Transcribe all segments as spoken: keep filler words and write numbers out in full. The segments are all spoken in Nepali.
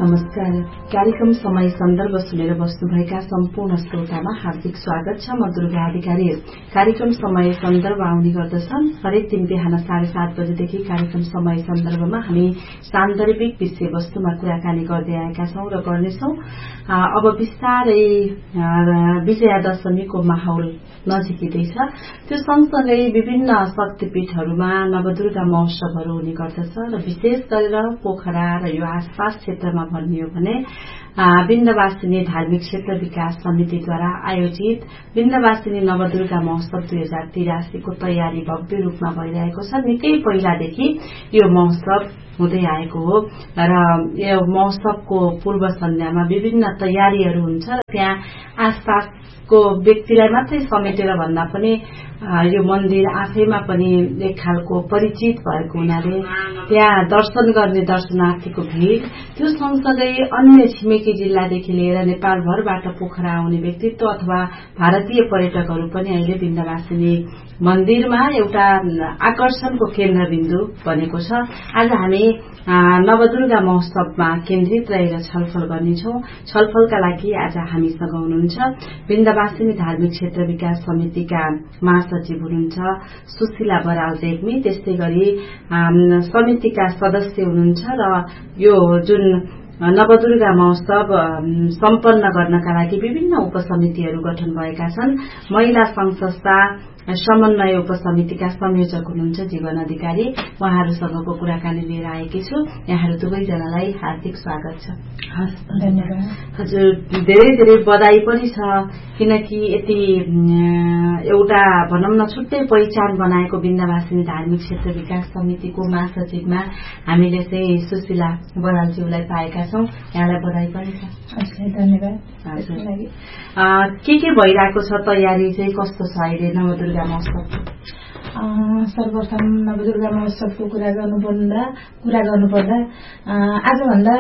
नमस्कार। कार्यक्रम समय सन्दर्भ सुनेर बस्नुभएका सम्पूर्ण श्रोतामा हार्दिक स्वागत छ। म दुर्गा अधिकारी। कार्यक्रम समय सन्दर्भ आउने गर्दछन् हरेक दिन बिहान साढे सात बजेदेखि कार्यक्रम समय सन्दर्भमा हामी सान्दर्भिक विषयवस्तुमा कुराकानी गर्दै आएका छौं र गर्नेछौं। अब बिस्तारै विजयादशमीको माहौल नजिकिँदैछ। त्यो सँगसँगै विभिन्न शक्तिपीठहरूमा नवदुर्गा महोत्सवहरू हुने गर्दछ र विशेष गरेर पोखरा र यो आसपास क्षेत्रमा भन्ने हो भने विन्ध्यवासिनी धार्मिक क्षेत्र विकास समितिद्वारा आयोजित विन्ध्यवासिनी नवदुर्गा महोत्सव दुई हजार तिरासीको तयारी भव्य रूपमा भइरहेको छ। निकै पहिलादेखि यो महोत्सव हुँदै आएको हो र यो महोत्सवको पूर्व सन्ध्यामा विभिन्न तयारीहरू हुन्छ र त्यहाँ आसपासको व्यक्तिलाई मात्रै समेटेर भन्दा पनि यो मन्दिर आफैमा पनि एक खालको परिचित भएको हुनाले त्यहाँ दर्शन गर्ने दर्शनार्थीको भीड़, त्यो सँगसँगै अन्य छिमेकी जिल्लादेखि लिएर नेपालभरबाट पोखरा आउने व्यक्तित्व अथवा भारतीय पर्यटकहरू पनि अहिले विन्ध्यवासिनी मन्दिरमा एउटा आकर्षणको केन्द्रबिन्दु बनेको छ। आज हामी नवदुर्गा महोत्सवमा केन्द्रित रहेर छलफल गर्नेछौं। छलफलका लागि आज हामीसँग हुनुहुन्छ विन्ध्यवासिनी धार्मिक क्षेत्र विकास समितिका महासचिव हुनुहुन्छ सुशीला बराल देग्मी, त्यस्तै गरी समितिका सदस्य हुनुहुन्छ र यो जुन नवदुर्गा महोत्सव सम्पन्न गर्नका लागि विभिन्न उपसमितिहरू गठन भएका छन्। महिला संघ संस्था समन्वय उपसमितिका संयोजक हुनुहुन्छ जीवन अधिकारी, उहाँहरूसँगको कुराकानी लिएर आएकी छु। यहाँहरू दुवैजनालाई हार्दिक स्वागत छ। धन्यवाद। हजुर, धेरै धेरै बधाई पनि छ, किनकि यति एउटा भनौं न छुट्टै पहिचान बनाएको विन्ध्यवासिनी धार्मिक क्षेत्र विकास समितिको महासचिवमा हामीले चाहिँ सुशीला बरालज्यूलाई पाएका छौं। यहाँलाई बधाई पनि छ। धन्यवाद। के के भइरहेको छ तयारी चाहिँ, कस्तो छ अहिले नवदुर्गा महोत्सवको? सर्वप्रथम नवदुर्गा महोत्सवको कुरा गर्नुपर्दा कुरा गर्नुपर्दा आजभन्दा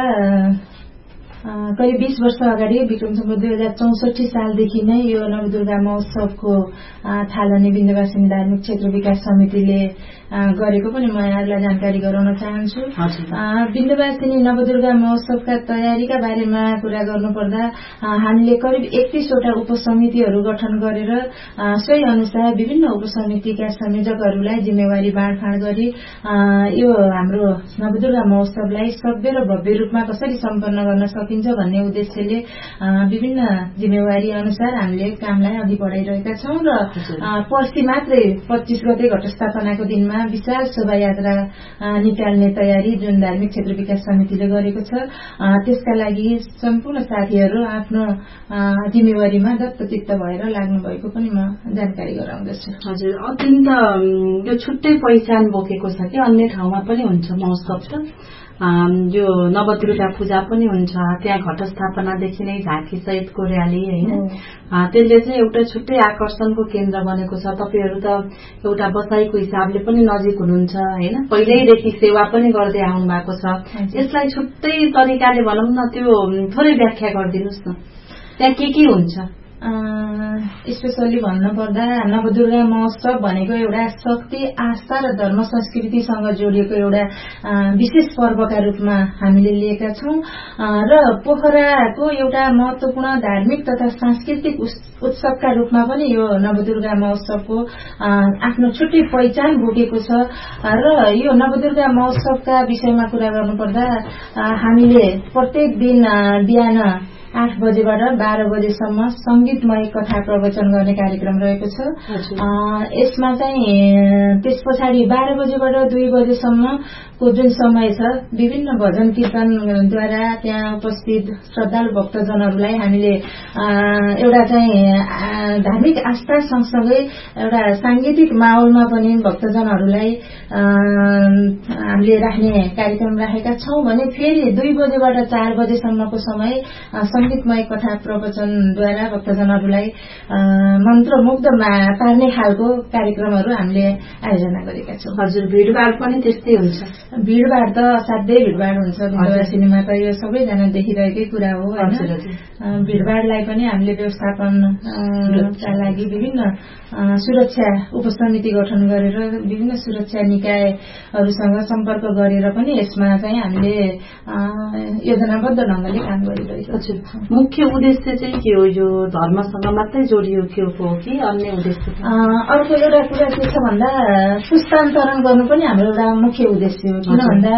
करिब बीस वर्ष अगाडि विक्रमसँग दुई हजार चौसठी सालदेखि नै यो नवदुर्गा महोत्सवको थालनी विन्ध्यवासिनी धार्मिक क्षेत्र विकास समितिले गरेको पनि म यहाँलाई जानकारी गराउन चाहन्छु। विन्ध्यवासिनी नवदुर्गा महोत्सवका तयारीका बारेमा कुरा गर्नुपर्दा हामीले करिब एकतीसवटा उपसमितिहरू गठन गरेर सोही अनुसार विभिन्न उपसमितिका संयोजकहरूलाई जिम्मेवारी बाँडफाँड गरी यो हाम्रो नवदुर्गा महोत्सवलाई सभ्य र भव्य रूपमा कसरी सम्पन्न गर्न सकिन्छ भन्ने उद्देश्यले विभिन्न जिम्मेवारी अनुसार हामीले कामलाई अघि बढाइरहेका छौं र पर्सि मात्रै पच्चीस गते घटस्थापनाको दिनमा विशाल शोभायात्रा निकाल्ने तयारी जुन धार्मिक क्षेत्र विकास समितिले गरेको छ, त्यसका लागि सम्पूर्ण साथीहरू आफ्नो जिम्मेवारीमा दत्तचित्त भएर लाग्नु भएको पनि म जानकारी गराउँदछु। हजुर, अत्यन्त यो छुट्टै पहिचान बोकेको छ कि अन्य ठाउँमा पनि हुन्छ महोत्सव त? यो नवदुर्गा पूजा पनि हुन्छ, त्यहाँ घटस्थापनादेखि नै झाँकी सहितको र्याली होइन, त्यसले चाहिँ एउटा छुट्टै आकर्षणको केन्द्र बनेको छ। तपाईहरू त एउटा बसाईको हिसाबले पनि नजिक हुनुहुन्छ होइन, पहिल्यैदेखि सेवा पनि गर्दै आउनु भएको छ। यसलाई छुट्टै तरिकाले भनौं न, त्यो थोरै व्याख्या गरिदिनुहोस् न, त्यहाँ के के हुन्छ? स्पेसल्ली भन्नुपर्दा नवदुर्गा महोत्सव भनेको एउटा शक्ति, आस्था र धर्म संस्कृतिसँग जोडिएको एउटा विशेष पर्वका रूपमा हामीले लिएका छौं र पोखराको एउटा महत्वपूर्ण धार्मिक तथा सांस्कृतिक उत्सवका रूपमा पनि यो नवदुर्गा महोत्सवको आफ्नो छुट्टै पहिचान बोकेको छ। र यो नवदुर्गा महोत्सवका विषयमा कुरा गर्नुपर्दा हामीले प्रत्येक दिन बिहान आठ बजेबाट बाह्र बजेसम्म संगीतमय कथा प्रवचन गर्ने कार्यक्रम रहेको छ। यसमा चाहिँ त्यस पछाडि बाह्र बजेबाट दुई बजेसम्मको जुन समय छ, विभिन्न भजन कीर्तनद्वारा त्यहाँ उपस्थित श्रद्धालु भक्तजनहरूलाई हामीले एउटा चाहिँ धार्मिक आस्था सँगसँगै एउटा सांगीतिक माहौलमा पनि भक्तजनहरूलाई हामीले राख्ने कार्यक्रम राखेका छौं भने फेरि दुई बजेबाट चार बजेसम्मको समय संगीतमय कथा प्रवचनद्वारा भक्तजनहरूलाई मन्त्रमुग्ध पार्ने खालको कार्यक्रमहरू हामीले आयोजना गरेका छौँ। हजुर, भिडभाड पनि त्यस्तै हुन्छ? भिडभाड त असाध्यै भिडभाड हुन्छ विन्दवासिनीमा, त यो सबैजना देखिरहेकै कुरा हो होइन। भिडभाडलाई पनि हामीले व्यवस्थापनका लागि विभिन्न सुरक्षा उपसमिति गठन गरेर विभिन्न सुरक्षा निकायहरूसँग सम्पर्क गरेर पनि यसमा चाहिँ हामीले योजनाबद्ध ढंगले काम गरिरहेको छौँ। मुख्य उद्देश्य चाहिँ के हो? यो धर्मसँग मात्रै जोडिएको हो कि अन्य उद्देश्य? अर्को एउटा कुरा के छ भन्दा पुस्तान्तरण गर्नु पनि हाम्रो एउटा मुख्य उद्देश्य हो। किन भन्दा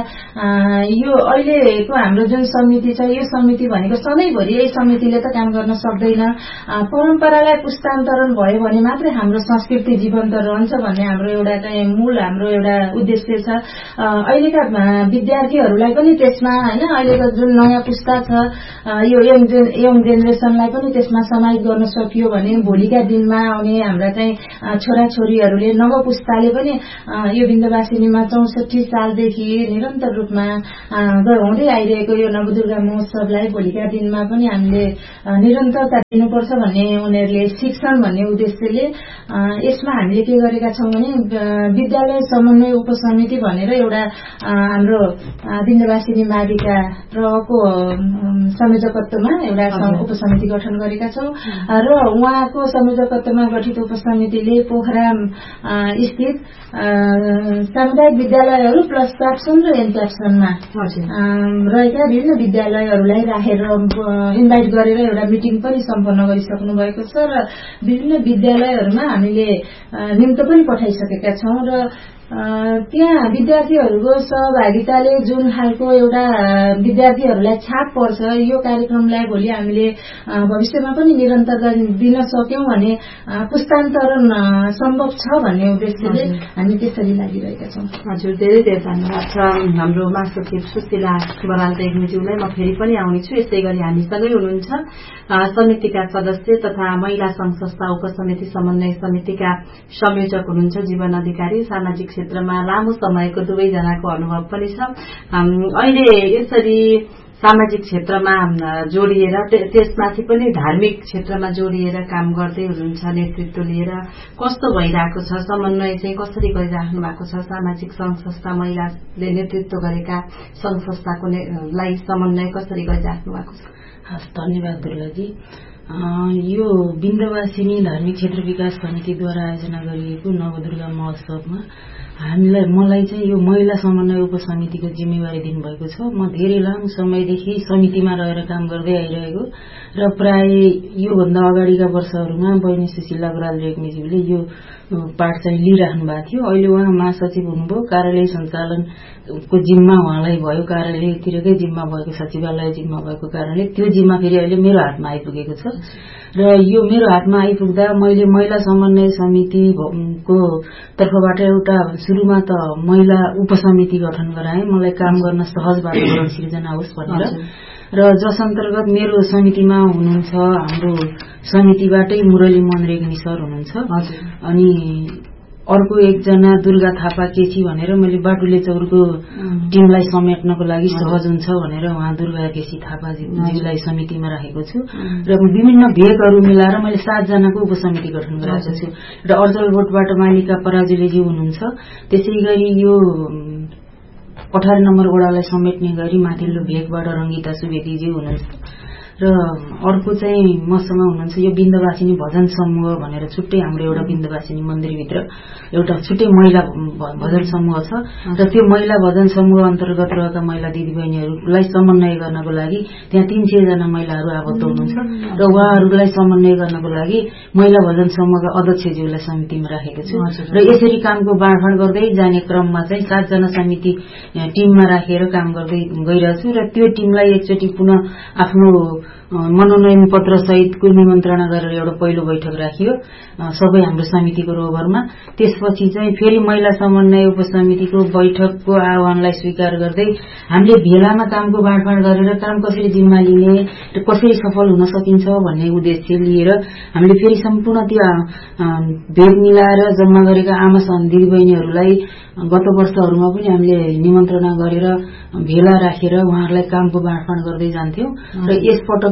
यो अहिलेको हाम्रो जुन समिति छ, यो समिति भनेको सधैँभरि यही समितिले त काम गर्न सक्दैन। परम्परालाई पुस्तान्तरण भयो भने मात्रै हाम्रो संस्कृति जीवन्त रहन्छ भन्ने हाम्रो एउटा चाहिँ मूल हाम्रो एउटा उद्देश्य छ। अहिलेका विद्यार्थीहरूलाई पनि त्यसमा होइन, अहिलेको जुन नयाँ पुस्ता छ यो यङ यङ जेनेरेसनलाई पनि त्यसमा समाहित गर्न सकियो भने भोलिका दिनमा आउने हाम्रा चाहिँ छोराछोरीहरूले नव पुस्ताले पनि यो विन्दवासिनीमा चौसठी सालदेखि निरन्तर रूपमा हुँदै आइरहेको यो नवदुर्गा महोत्सवलाई भोलिका दिनमा पनि हामीले निरन्तरता दिनुपर्छ भन्ने उनीहरूले शिक्षण भन्ने उद्देश्यले यसमा हामीले के गरेका छौँ भने विद्यालय समन्वय उपसमिति भनेर एउटा हाम्रो विन्दवासिनी माविका प्रको संयोजकत्वमा एउटा उपसमिति गठन गरेका छौँ र उहाँको संयोजकत्वमा गठित उपसमितिले पोखरा स्थित सामुदायिक विद्यालयहरू प्लस क्याप्सन र एनक्याप्सनमा रहेका विभिन्न विद्यालयहरूलाई राखेर इन्भाइट गरेर एउटा मिटिङ पनि सम्पन्न गरिसक्नु भएको छ र विभिन्न विद्यालयहरूमा हामीले निम्तो पनि पठाइसकेका छौँ र त्यहाँ विद्यार्थीहरूको सहभागिताले जुन खालको एउटा विद्यार्थीहरूलाई छाप पर्छ, यो कार्यक्रमलाई भोलि हामीले भविष्यमा पनि निरन्तरता दिन सक्यौं भने पुस्तान्तरण सम्भव छ भन्ने उद्देश्यले हामी त्यसरी लागिरहेका छौँ। हजुर, धेरै धेरै धन्यवाद छ हाम्रो महासचिव सुशीला बराल देख्नेज्यूलाई। म फेरि पनि आउनेछु। यसै गरी हामीसँगै हुनुहुन्छ समितिका सदस्य तथा महिला संघ संस्था उपसमिति समन्वय समितिका संयोजक हुनुहुन्छ जीवन अधिकारी। सामाजिक क्षेत्रमा लामो समयको दुवैजनाको अनुभव पनि छ। अहिले यसरी सामाजिक क्षेत्रमा जोडिएर त्यसमाथि पनि धार्मिक क्षेत्रमा जोडिएर काम गर्दै हुनुहुन्छ नेतृत्व लिएर। कस्तो भइरहेको छ? समन्वय चाहिँ कसरी गरिराख्नु भएको छ? सामाजिक संघ संस्था महिलाले नेतृत्व गरेका संघ संस्थाको लाई समन्वय कसरी गरिराख्नु भएको छ? हस्, धन्यवाद दुर्गाजी। यो विन्दवासिनी धार्मिक क्षेत्र विकास समितिद्वारा आयोजना गरिएको नवदुर्गा महोत्सवमा हामीलाई मलाई चाहिँ यो महिला समन्वय उपसमितिको जिम्मेवारी दिनुभएको छ। म धेरै लामो समयदेखि समितिमा रहेर काम गर्दै आइरहेको र प्राय योभन्दा अगाडिका वर्षहरूमा बहिनी सुशीला बराल रेग्मीज्यूले यो पाठ चाहिँ लिइराख्नु भएको थियो। अहिले उहाँ महासचिव हुनुभयो, कार्यालय सञ्चालनको जिम्मा उहाँलाई भयो, कार्यालयतिरकै जिम्मा भएको, सचिवालय जिम्मा भएको कारणले त्यो जिम्मा फेरि अहिले मेरो हातमा आइपुगेको छ र यो मेरो हातमा आइपुग्दा मैले महिला समन्वय समितिको तर्फबाट एउटा सुरुमा त महिला उपसमिति गठन गराएँ, मलाई काम गर्न सहज वातावरण सिर्जना होस् भनेर। र जस अन्तर्गत मेरो समितिमा हुनुहुन्छ हाम्रो समितिबाटै मुरली मोहन रेग्मी सर हुनुहुन्छ, अनि अर्को एकजना दुर्गा थापा केसी भनेर मैले बाटुले चौरको टिमलाई समेट्नको लागि सहज हुन्छ भनेर उहाँ दुर्गा केसी थापाजीलाई समितिमा राखेको छु र विभिन्न भेगहरू मिलाएर मैले सातजनाको उपसमिति गठन गरेको छु र अर्जलबोटबाट मालिका पराजुलीजी हुनुहुन्छ। त्यसै गरी यो अठार नम्बर वडालाई समेट्ने गरी माथिल्लो भेगबाट रंगिता सुवेदीजी हुनुहुन्छ र अर्को चाहिँ मसँग हुनुहुन्छ यो विन्दवासिनी भजन समूह भनेर छुट्टै हाम्रो एउटा विन्दवासिनी मन्दिरभित्र एउटा छुट्टै महिला भजन समूह छ र त्यो महिला भजन समूह अन्तर्गत रहेका महिला दिदीबहिनीहरूलाई समन्वय गर्नको लागि त्यहाँ तीन सय जना महिलाहरू आबद्ध हुनुहुन्छ र उहाँहरूलाई समन्वय गर्नको लागि महिला भजन समूहका अध्यक्षज्यूलाई समितिमा राखेको छु र यसरी कामको बाँडफाँड गर्दै जाने क्रममा चाहिँ सातजना समिति टिममा राखेर काम गर्दै गइरहेछु र त्यो टिमलाई एकचोटि पुनः आफ्नो मनोनयन पत्र सहितको निमन्त्रणा गरेर एउटा पहिलो बैठक राखियो सबै हाम्रो समितिको रोभरमा। त्यसपछि चाहिँ फेरि महिला समन्वय उपसमितिको बैठकको आह्वानलाई स्वीकार गर्दै हामीले भेलामा कामको बाँडफाँड गरेर काम कसरी जिम्मा लिने र कसरी सफल हुन सकिन्छ भन्ने उद्देश्य लिएर हामीले फेरि सम्पूर्ण त्यो भेग मिलाएर जम्मा गरेका आमा दिदीबहिनीहरूलाई गत वर्षहरूमा पनि हामीले निमन्त्रणा गरेर भेला राखेर उहाँहरूलाई कामको बाँडफाँड गर्दै जान्थ्यौं र यसपटक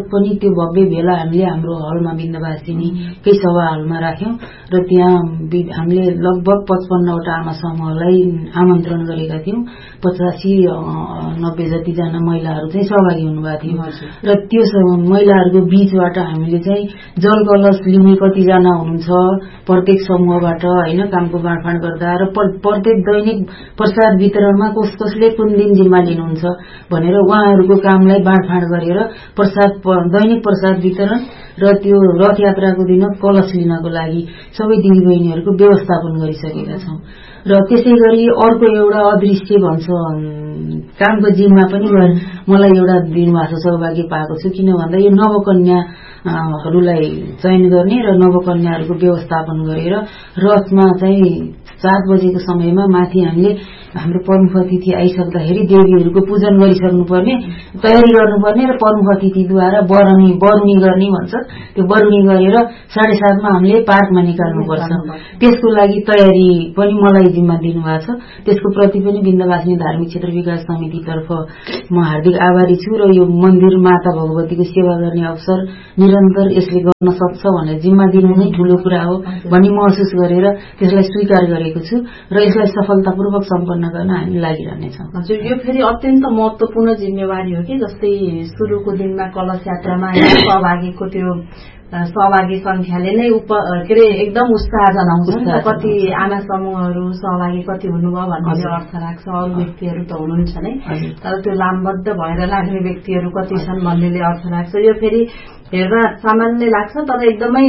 पनि त्यो भव्य भेला हामीले हाम्रो हलमा बिन्दवासिनीकै सभा हलमा राख्यौं र त्यहाँ हामीले लगभग पचपन्नवटा आमा समूहलाई आमन्त्रण गरेका थियौं। पचासी नब्बे जति जना महिलाहरू चाहिँ सहभागी हुनुभएको थियो र त्यो महिलाहरूको बीचबाट हामीले चाहिँ जल कलश लिने कतिजना हुनुहुन्छ प्रत्येक समूहबाट हैन कामको बाँडफाँड गर्दा र प्रत्येक दैनिक प्रसाद वितरणमा कस कसले कुन दिन जिम्मा लिनुहुन्छ भनेर उहाँहरूको कामलाई बाँडफाँड गरेर प्रसाद दैनिक प्रसाद वितरण र त्यो रथ यात्राको दिन कलश लिनको लागि सबै दिदीबहिनीहरूको व्यवस्थापन गरिसकेका छौं। र त्यसै गरी अर्को एउटा अदृश्य भन्छ कामको जिम्मा पनि मलाई एउटा दिनुभएको सौभाग्य पाएको छु। किन भन्दा यो नवकन्याहरूलाई चयन गर्ने र नवकन्याहरूको व्यवस्थापन गरेर रथमा चाहिँ सात बजेको समयमा माथि हामीले हाम्रो प्रमुख अतिथि आइसक्दाखेरि देवीहरूको पूजन गरिसक्नुपर्ने तयारी गर्नुपर्ने र प्रमुख अतिथिद्वारा बरुनी बरुनी गर्ने भन्छ त्यो बरुनी गरेर साढे सातमा हामीले पार्कमा निकाल्नुपर्छ। त्यसको लागि तयारी पनि मलाई जिम्मा दिनुभएको छ। त्यसको प्रति पनि बिन्दवासिनी धार्मिक क्षेत्र विकास समितितर्फ म हार्दिक आभारी छु र यो मन्दिर माता भगवतीको सेवा गर्ने अवसर निरन्तर यसले गर्न सक्छ भनेर जिम्मा दिनु नै ठूलो कुरा हो भन्ने महसुस गरेर त्यसलाई स्वीकार गरेको छु र यसलाई सफलतापूर्वक सम्पन्न गर्न हामी लागिरहनेछौँ। हजुर, यो फेरि अत्यन्त महत्वपूर्ण जिम्मेवारी हो कि जस्तै सुरुको दिनमा कलश यात्रामा सहभागीको त्यो सहभागी संख्याले नै उप के अरे एकदम उत्साह जनाउँछ। कति आमा समूहहरू सहभागी कति हुनुभयो भन्ने अर्थ राख्छ। अरू व्यक्तिहरू त हुनुहुन्छ नै, तर त्यो लामबद्ध भएर लाग्ने व्यक्तिहरू कति छन् भन्नेले अर्थ राख्छ। यो फेरि हेर्दा सामान्य लाग्छ तर एकदमै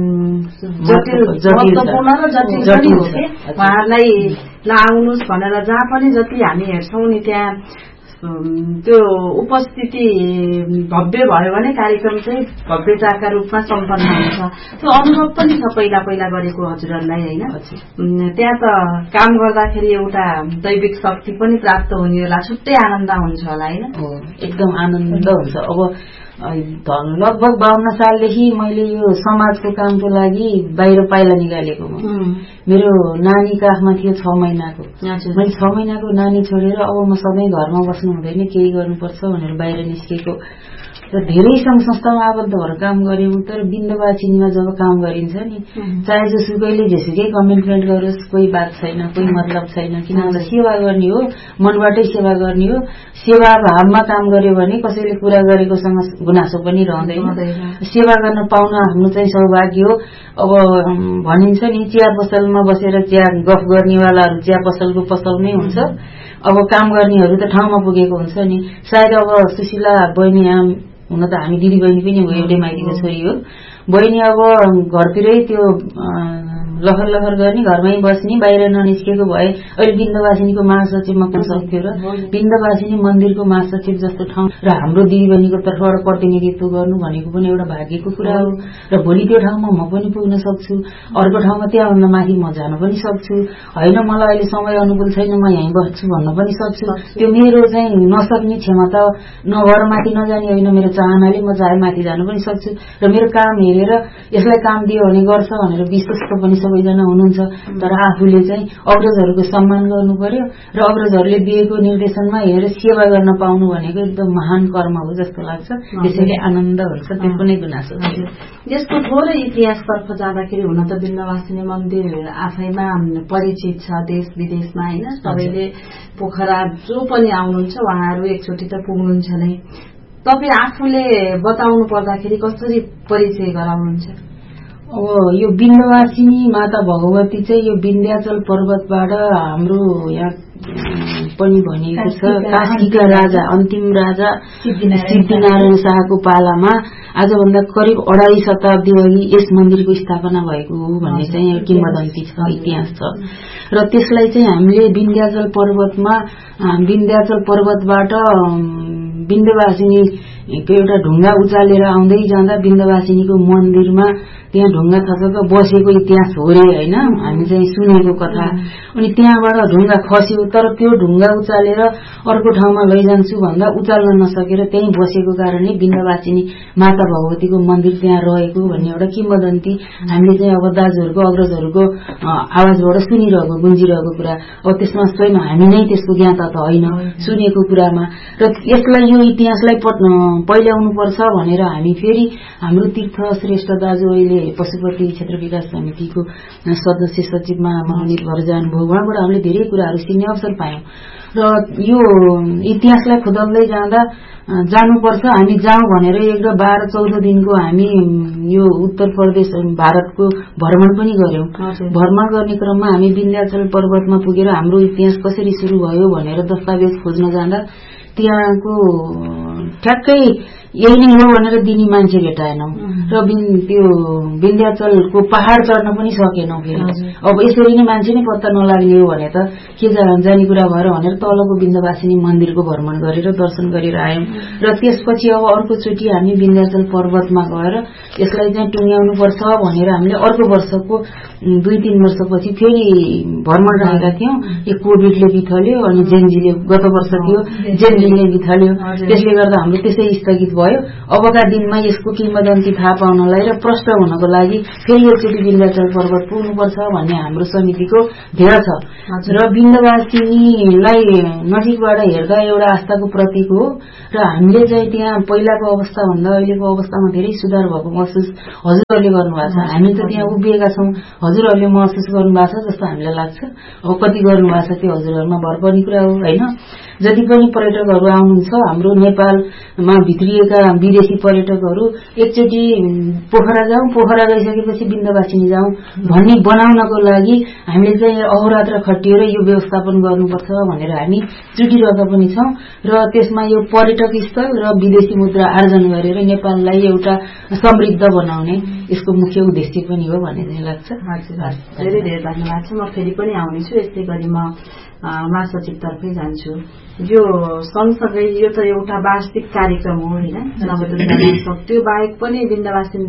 जटिल महत्वपूर्ण र जटिल पनि हो कि उहाँहरूलाई आउनुहोस् भनेर जहाँ पनि जति हामी हेर्छौं नि त्यहाँ त्यो उपस्थिति भव्य भयो भने कार्यक्रम चाहिँ भव्यताका रूपमा सम्पन्न हुन्छ। त्यो अनुभव पनि छ पहिला पहिला गरेको हजुरहरूलाई हैन। त्यहाँ त काम गर्दाखेरि एउटा दैविक शक्ति पनि प्राप्त हुने होला, छुट्टै आनन्द हुन्छ होला हैन। एकदम आनन्द हुन्छ। अब लगभग बाहन्न सालदेखि मैले यो समाजको कामको लागि बाहिर पाइला निकालेको म मेरो नानी काखमा थियो छ महिनाको। मैले छ महिनाको नानी छोडेर अब म सधैँ घरमा बस्नु हुँदैन केही गर्नुपर्छ भनेर बाहिर निस्केको र धेरै संघ संस्थामा आबद्ध भएर काम गर्यौं। तर बिन्दवासिनीमा जब काम गरिन्छ नि चाहे जसुकैले जेसुकै कमिटमेन्ट गरोस् कोही बात छैन, कोही मतलब छैन। किनभने सेवा गर्ने हो, मनबाटै सेवा गर्ने हो। सेवा भावमा काम गर्यो भने कसैले कुरा गरेकोसँग गुनासो पनि रहँदैन। सेवा गर्न पाउन हाम्रो चाहिँ सौभाग्य हो। अब भनिन्छ नि चिया पसलमा बसेर चिया गफ गर्नेवालाहरू चिया पसलको पसलमै हुन्छ। अब काम गर्नेहरू त ठाउँमा पुगेको हुन्छ नि। सायद अब सुशीला बहिनी हुन त हामी दिदी बहिनी पनि हो, एउटै माइतीको छोरी हो। बहिनी अब घरतिरै त्यो लहर लहर गर्ने घरमै बस्ने बाहिर ननिस्केको भए अहिले बिन्दवासिनीको महासचिवमा पुग्न सक्थ्यो र बिन्दवासिनी मन्दिरको महासचिव जस्तो ठाउँ र हाम्रो दिदीबहिनीको तर्फबाट प्रतिनिधित्व गर्नु भनेको पनि एउटा भाग्यको कुरा हो र भोलि त्यो ठाउँमा म पनि पुग्न सक्छु। अर्को ठाउँमा त्यहाँभन्दा माथि म जान पनि सक्छु। होइन मलाई अहिले समय अनुकूल छैन म यहीँ बस्छु भन्न पनि सक्छु। त्यो मेरो चाहिँ नसक्ने क्षमता नभएर माथि नजाने होइन, मेरो चाहनाले म चाहे माथि जान पनि सक्छु र मेरो काम हेरेर यसलाई काम दियो भने गर्छ भनेर विश्वस्त पनि सबैजना हुनुहुन्छ। तर आफूले चाहिँ अग्रजहरूको सम्मान गर्नु पर्यो र अग्रजहरूले दिएको निर्देशनमा हेरेर सेवा गर्न पाउनु भनेको एकदम महान कर्म हो जस्तो लाग्छ। त्यसैले आनन्द हुन्छ, त्यो कुनै गुनासो छैन। यसको थोरै इतिहासतर्फ जाँदाखेरि हुन त बिन्दवासिनी मन्दिर आफैमा परिचित छ देश विदेशमा हैन। सबैले पोखरा जो पनि आउनुहुन्छ उहाँहरू एकचोटि त पुग्नुहुन्छ नै। तपाईँ आफूले बताउनु पर्दाखेरि कसरी परिचय गराउनुहुन्छ? अब यो बिन्दवासिनी माता भगवती चाहिँ यो विन्ध्याचल पर्वतबाट हाम्रो यहाँ पनि भनिएको छ काशीका राजा अन्तिम राजा सिद्धिनारायण शाहको पालामा आजभन्दा करिब अढाई शताब्दी अघि यस मन्दिरको स्थापना भएको हो भन्ने चाहिँ किंवदन्ती छ, इतिहास छ। र त्यसलाई चाहिँ हामीले विन्ध्याचल पर्वतमा विन्ध्याचल पर्वतबाट विन्ध्यवासिनी एउटा ढुङ्गा उचालेर आउँदै जाँदा विन्ध्यवासिनीको मन्दिरमा त्यहाँ ढुङ्गा थचक्क बसेको इतिहास हो रे होइन, हामी चाहिँ सुनेको कथा। अनि त्यहाँबाट ढुङ्गा खस्यो, तर त्यो ढुङ्गा उचालेर अर्को ठाउँमा लैजान्छु भन्दा उचाल्न नसकेर त्यहीँ बसेको कारणले विन्ध्यवासिनी माता भगवतीको मन्दिर त्यहाँ रहेको भन्ने एउटा किंवदन्ती हामीले चाहिँ अब दाजुहरूको अग्रजहरूको आवाजबाट सुनिरहेको गुन्जिरहेको कुरा। अब त्यसमा स्वयं हामी नै त्यसको ज्ञाता त होइन, सुनेको कुरामा। र यसलाई यो इतिहासलाई पहिल्याउनु पर्छ भनेर हामी फेरि हाम्रो तीर्थ श्रेष्ठ दाजु अहिले पशुपति क्षेत्र विकास समितिको सदस्य सचिवमा मनोनित भएर जानुभयो, उहाँबाट हामीले धेरै कुराहरू सिक्ने अवसर पायौं। र यो इतिहासलाई खोदल्दै जाँदा जानुपर्छ हामी जाउँ भनेर एक र बाह्र चौध दिनको हामी यो उत्तर प्रदेश भारतको भ्रमण पनि गर्यौं। भ्रमण गर्ने क्रममा हामी विन्ध्याचल पर्वतमा पुगेर हाम्रो इतिहास कसरी शुरू भयो भनेर दस्तावेज खोज्न जाँदा त्यहाँको ठ्याक्कै यही नै हो भनेर दिने मान्छे भेटाएनौं र त्यो विन्ध्याचलको पहाड़ चढ्न पनि सकेनौं। फेरि अब यसरी नै मान्छे नै पत्ता नलाग्ने हो भने त के जाने कुरा भएर भनेर तलको विन्ध्यवासिनी मन्दिरको भ्रमण गरेर दर्शन गरेर आयौं। र त्यसपछि अब अर्कोचोटि हामी विन्ध्याचल पर्वतमा गएर यसलाई चाहिँ टुङ्ग्याउनु पर्छ भनेर हामीले अर्को वर्षको दुई तीन वर्षपछि फेरि भ्रमण राखेका थियौं। यो कोभिडले बिथल्यो अनि जेनजीले गत वर्ष थियो जेनजीले बिथल्यो, त्यसले गर्दा हाम्रो त्यसै स्थगित भयो। अबका दिनमा यसको किंवदन्ती थाहा पाउनलाई र प्रष्ट हुनको लागि फेरि एकचोटि विन्ध्याचल पर्वत पुग्नुपर्छ भन्ने हाम्रो समितिको ध्येय छ। र विन्ध्यवासिनीलाई नजिकबाट हेर्दा एउटा आस्थाको प्रतीक हो र हामीले चाहिँ त्यहाँ पहिलाको अवस्था भन्दा अहिलेको अवस्थामा धेरै सुधार भएको महसुस हजुरहरूले गर्नुभएको छ। हामी त त्यहाँ उभिएका छौं, हजुरहरूले महसुस गर्नुभएको छ जस्तो हामीलाई लाग्छ। अब कति गर्नुभएको छ त्यो हजुरहरूमा भर पर्ने कुरा हो होइन। जति पनि पर्यटकहरू आउनुहुन्छ हाम्रो नेपालमा भित्रिएका विदेशी पर्यटकहरू एकचोटि पोखरा जाउँ, पोखरा गइसकेपछि विन्ध्यवासिनी जाउँ भन्ने बनाउनको लागि हामीले चाहिँ अहोरात्र खटिएर यो व्यवस्थापन गर्नुपर्छ भनेर हामी जुटिरहेका पनि छौं। र त्यसमा यो पर्यटक स्थल र विदेशी मुद्रा आर्जन गरेर नेपाललाई एउटा समृद्ध बनाउने यसको मुख्य उद्देश्य पनि हो भन्ने चाहिँ लाग्छ। धेरै धेरै धन्यवाद छ। म फेरि पनि आउनेछु, यसै गरी म महासचिवतर्फै जान्छु। यो सँगसँगै यो त एउटा वार्षिक कार्यक्रम हो होइन, नवदुर्गा महोत्सव, त्यो बाहेक पनि विन्ध्यवासिनी